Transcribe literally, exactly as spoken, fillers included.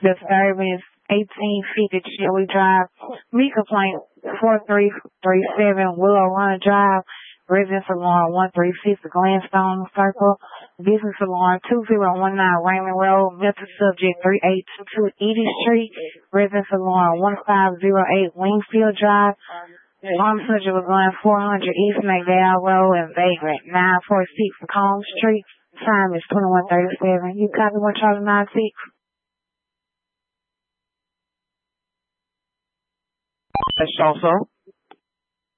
The service eighteen fifty Chili Drive. Me complaint four three three seven Willow Run Drive. Residence Alarm one three six Glenstone Circle. Business Alarm two zero one nine Raymond Road. Mental Subject three eight two two Edie Street. Residence Alarm one five zero eight Wingfield Drive. Armed subject was going four hundred East McDowell Road and Vagrant. nine four six Combs Street. Time is twenty-one thirty-seven. You copy one Charlie nine six? That's also